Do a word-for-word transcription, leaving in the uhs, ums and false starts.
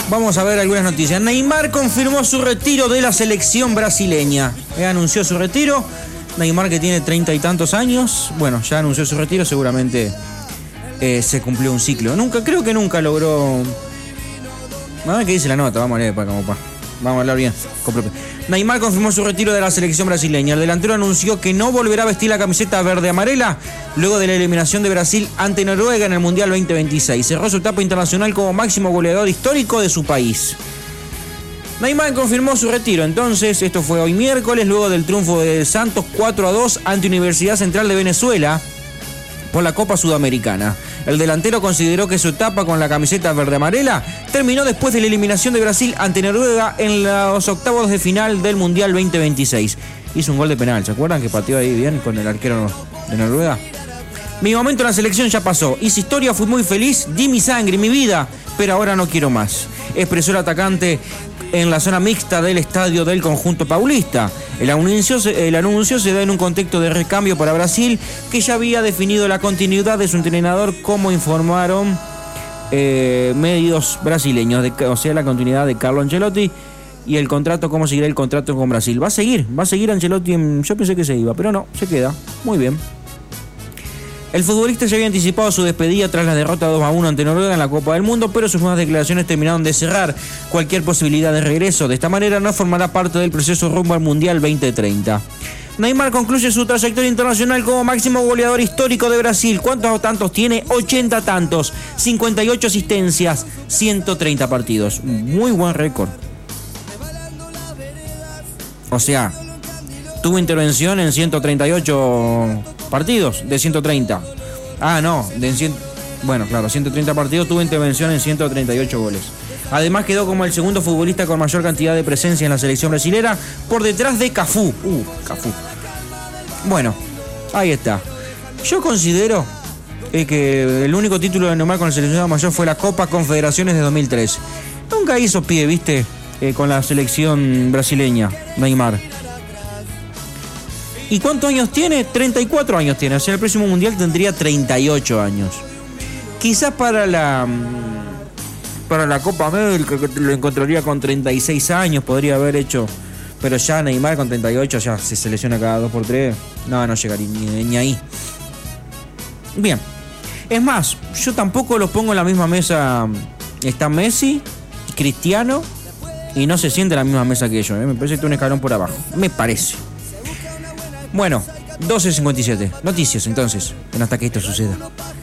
Vamos a ver algunas noticias. Neymar confirmó su retiro de la selección brasileña. Eh, anunció su retiro. Neymar, que tiene treinta y tantos años, bueno, ya anunció su retiro, seguramente eh, se cumplió un ciclo. Nunca, creo que nunca logró... A ver qué dice la nota, vamos a leer para como pa. Vamos a hablar bien. Neymar confirmó su retiro de la selección brasileña. El delantero anunció que no volverá a vestir la camiseta verde-amarela luego de la eliminación de Brasil ante Noruega en el Mundial veinte veintiséis. Cerró su etapa internacional como máximo goleador histórico de su país. Neymar confirmó su retiro, entonces, esto fue hoy miércoles, luego del triunfo de Santos cuatro a dos ante Universidad Central de Venezuela por la Copa Sudamericana. El delantero consideró que su etapa con la camiseta verde-amarela terminó después de la eliminación de Brasil ante Noruega en los octavos de final del Mundial veinte veintiséis. Hizo un gol de penal, ¿se acuerdan que pateó ahí bien con el arquero de Noruega? Mi momento en la selección ya pasó. Hice historia, fui muy feliz, di mi sangre, mi vida, pero ahora no quiero más, expresó el atacante en la zona mixta del estadio del conjunto paulista. El anuncio, el anuncio se da en un contexto de recambio para Brasil, que ya había definido la continuidad de su entrenador, como informaron eh, medios brasileños, de, o sea, la continuidad de Carlo Ancelotti y el contrato, cómo seguirá el contrato con Brasil. Va a seguir, va a seguir Ancelotti, en, yo pensé que se iba, pero no, se queda. Muy bien. El futbolista ya había anticipado su despedida tras la derrota dos a uno ante Noruega en la Copa del Mundo, pero sus nuevas declaraciones terminaron de cerrar cualquier posibilidad de regreso. De esta manera no formará parte del proceso rumbo al Mundial veinte treinta. Neymar concluye su trayectoria internacional como máximo goleador histórico de Brasil. ¿Cuántos tantos tiene? ochenta tantos, cincuenta y ocho asistencias, ciento treinta partidos. Muy buen récord. O sea, tuvo intervención en ciento treinta y ocho partidos de ciento treinta. Ah, no, de cien, bueno, claro, ciento treinta partidos, tuvo intervención en ciento treinta y ocho goles. Además quedó como el segundo futbolista con mayor cantidad de presencia en la selección brasilera, por detrás de Cafú. Uh, Cafú. Bueno, ahí está. Yo considero eh, que el único título de Neymar con el seleccionado mayor fue la Copa Confederaciones de dos mil tres. Nunca hizo pie, viste, eh, con la selección brasileña, Neymar. ¿Y cuántos años tiene? treinta y cuatro años tiene. O sea, el próximo mundial tendría treinta y ocho años. Quizás para la para la Copa América lo encontraría con treinta y seis años, podría haber hecho. Pero ya Neymar con treinta y ocho ya se selecciona cada dos por tres. No, no llegaría ni, ni ahí. Bien. Es más, yo tampoco los pongo en la misma mesa. Está Messi, Cristiano, y no se siente en la misma mesa que ellos, ¿eh? Me parece que está un escalón por abajo. Me parece. Bueno, doce cincuenta y siete. Noticias entonces, en hasta que esto suceda.